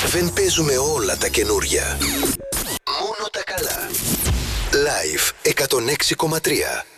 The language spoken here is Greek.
Δεν παίζουμε όλα τα καινούρια. Μόνο τα καλά. Live 106,3.